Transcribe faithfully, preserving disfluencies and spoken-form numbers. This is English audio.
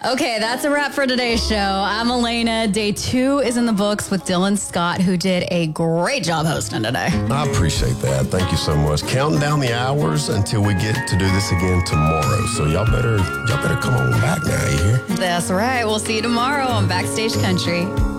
Okay, that's a wrap for today's show. I'm Elena. Day two is in the books with Dylan Scott, who did a great job hosting today. I appreciate that. Thank you so much. Counting down the hours until we get to do this again tomorrow. So y'all better, y'all better come on back now, you hear? That's right. We'll see you tomorrow on Backstage Country.